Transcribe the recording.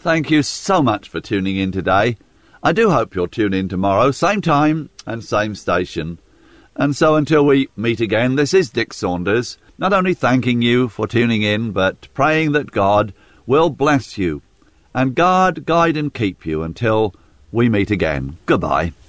Thank you so much for tuning in today. I do hope you'll tune in tomorrow, same time and same station. And so until we meet again, this is Dick Saunders, not only thanking you for tuning in, but praying that God will bless you and guard, guide and keep you until we meet again. Goodbye.